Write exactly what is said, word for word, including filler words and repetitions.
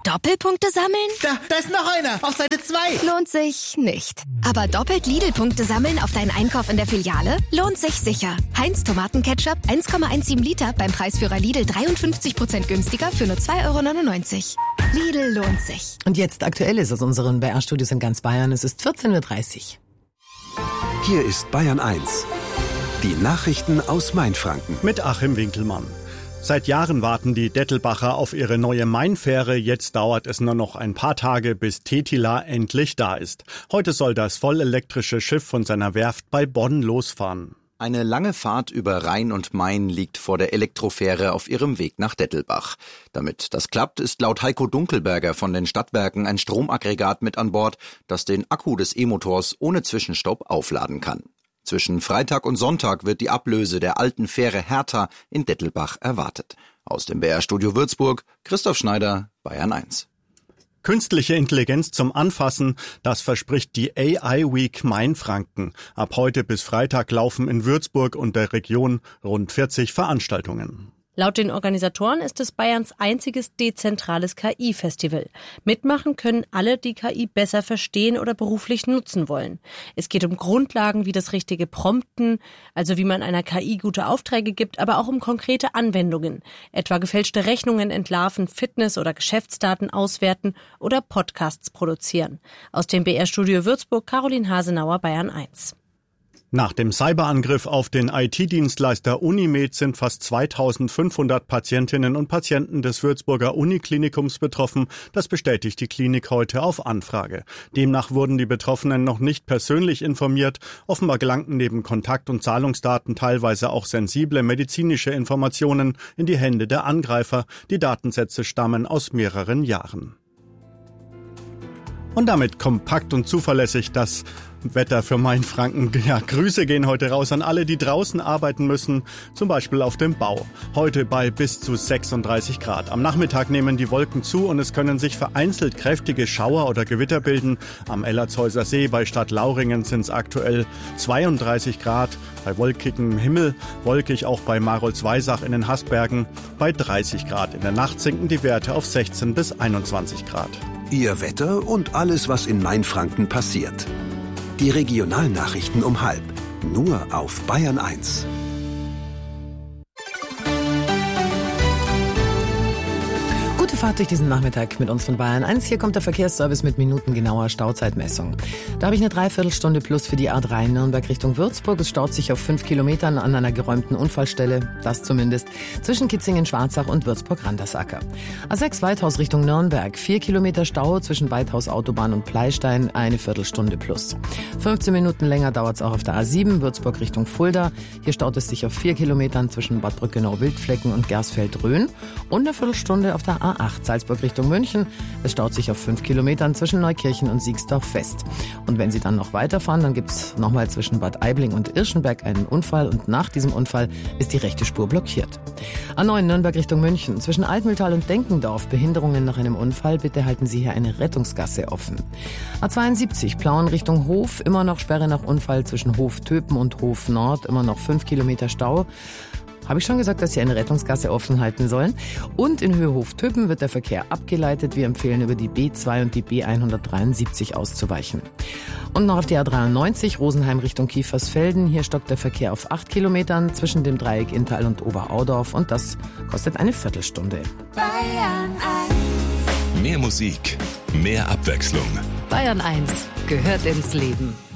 Doppelpunkte sammeln? Da, da ist noch einer, auf Seite zwei. Lohnt sich nicht. Aber doppelt Lidl-Punkte sammeln auf deinen Einkauf in der Filiale? Lohnt sich sicher. Heinz Tomatenketchup eins Komma siebzehn Liter beim Preisführer Lidl dreiundfünfzig Prozent günstiger für nur zwei Euro neunundneunzig. Lidl lohnt sich. Und jetzt aktuell ist aus unseren B R-Studios in ganz Bayern. Es ist vierzehn Uhr dreißig. Hier ist Bayern eins. Die Nachrichten aus Mainfranken. Mit Achim Winkelmann. Seit Jahren warten die Dettelbacher auf ihre neue Mainfähre. Jetzt dauert es nur noch ein paar Tage, bis Tetila endlich da ist. Heute soll das vollelektrische Schiff von seiner Werft bei Bonn losfahren. Eine lange Fahrt über Rhein und Main liegt vor der Elektrofähre auf ihrem Weg nach Dettelbach. Damit das klappt, ist laut Heiko Dunkelberger von den Stadtwerken ein Stromaggregat mit an Bord, das den Akku des E-Motors ohne Zwischenstopp aufladen kann. Zwischen Freitag und Sonntag wird die Ablöse der alten Fähre Hertha in Dettelbach erwartet. Aus dem B R-Studio Würzburg, Christoph Schneider, Bayern eins. Künstliche Intelligenz zum Anfassen, das verspricht die A I Week Mainfranken. Ab heute bis Freitag laufen in Würzburg und der Region rund vierzig Veranstaltungen. Laut den Organisatoren ist es Bayerns einziges dezentrales K I-Festival. Mitmachen können alle, die K I besser verstehen oder beruflich nutzen wollen. Es geht um Grundlagen wie das richtige Prompten, also wie man einer K I gute Aufträge gibt, aber auch um konkrete Anwendungen, etwa gefälschte Rechnungen entlarven, Fitness- oder Geschäftsdaten auswerten oder Podcasts produzieren. Aus dem B R-Studio Würzburg, Caroline Hasenauer, Bayern eins. Nach dem Cyberangriff auf den I T-Dienstleister Unimed sind fast zweitausendfünfhundert Patientinnen und Patienten des Würzburger Uniklinikums betroffen. Das bestätigt die Klinik heute auf Anfrage. Demnach wurden die Betroffenen noch nicht persönlich informiert. Offenbar gelangten neben Kontakt- und Zahlungsdaten teilweise auch sensible medizinische Informationen in die Hände der Angreifer. Die Datensätze stammen aus mehreren Jahren. Und damit kompakt und zuverlässig das Wetter für Mainfranken. Ja, Grüße gehen heute raus an alle, die draußen arbeiten müssen, zum Beispiel auf dem Bau. Heute bei bis zu sechsunddreißig Grad. Am Nachmittag nehmen die Wolken zu und es können sich vereinzelt kräftige Schauer oder Gewitter bilden. Am Ellertshäuser See bei Stadt Lauringen sind es aktuell zweiunddreißig Grad. Bei wolkigem Himmel, wolkig auch bei Marolz-Weisach in den Haßbergen bei dreißig Grad. In der Nacht sinken die Werte auf sechzehn bis einundzwanzig Grad. Ihr Wetter und alles, was in Mainfranken passiert. Die Regionalnachrichten um halb. Nur auf Bayern eins. Gute Fahrt durch diesen Nachmittag mit uns von Bayern eins. Hier kommt der Verkehrsservice mit minutengenauer Stauzeitmessung. Da habe ich eine Dreiviertelstunde plus für die A drei Nürnberg Richtung Würzburg. Es staut sich auf fünf Kilometern an einer geräumten Unfallstelle, das zumindest, zwischen Kitzingen-Schwarzach und Würzburg-Randersacker. A sechs Weithaus Richtung Nürnberg, vier Kilometer Stau zwischen Weithaus Autobahn und Pleistein, eine Viertelstunde plus. fünfzehn Minuten länger dauert es auch auf der A sieben Würzburg Richtung Fulda. Hier staut es sich auf vier Kilometern zwischen Bad Brückenau-Wildflecken und Gersfeld-Rhön und eine Viertelstunde auf der A acht Salzburg Richtung München. Es staut sich auf fünf Kilometern zwischen Neukirchen und Siegsdorf West. Und wenn Sie dann noch weiterfahren, dann gibt es nochmal zwischen Bad Aibling und Irschenberg einen Unfall und nach diesem Unfall ist die rechte Spur blockiert. A neun Nürnberg Richtung München. Zwischen Altmühltal und Denkendorf Behinderungen nach einem Unfall. Bitte halten Sie hier eine Rettungsgasse offen. A zweiundsiebzig Plauen Richtung Hof. Immer noch Sperre nach Unfall zwischen Hof-Töpen und Hof Nord. Immer noch fünf Kilometer Stau. Habe ich schon gesagt, dass Sie eine Rettungsgasse offen halten sollen? Und in Höhehof-Töpen wird der Verkehr abgeleitet. Wir empfehlen, über die B zwei und die B hundertdreiundsiebzig auszuweichen. Und noch auf die A dreiundneunzig, Rosenheim Richtung Kiefersfelden. Hier stockt der Verkehr auf acht Kilometern zwischen dem Dreieck Inntal und Oberaudorf. Und das kostet eine Viertelstunde. Bayern eins. Mehr Musik, mehr Abwechslung. Bayern eins gehört ins Leben.